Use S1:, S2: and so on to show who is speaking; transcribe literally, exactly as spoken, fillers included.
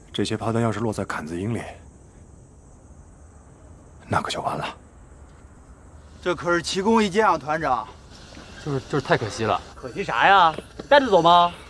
S1: 这些炮弹要是落在坎子营里，那可就完了。
S2: 这可是奇功一件啊，团长。
S3: 就是就是太可惜了。
S4: 可惜啥呀？带着走吗？